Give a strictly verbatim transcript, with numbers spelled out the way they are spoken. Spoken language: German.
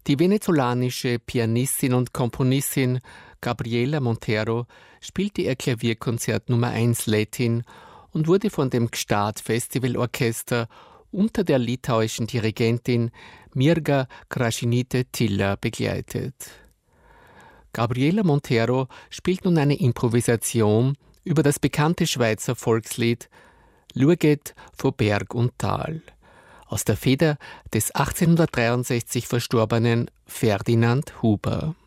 Die venezolanische Pianistin und Komponistin Gabriela Montero spielte ihr Klavierkonzert Nummer eins Latin und wurde von dem Gstaad Festivalorchester unter der litauischen Dirigentin Mirga Gražinytė-Tyla begleitet. Gabriela Montero spielt nun eine Improvisation über das bekannte Schweizer Volkslied «Lueget vor Berg und Tal» aus der Feder des achtzehnhundertdreiundsechzig verstorbenen Ferdinand Huber.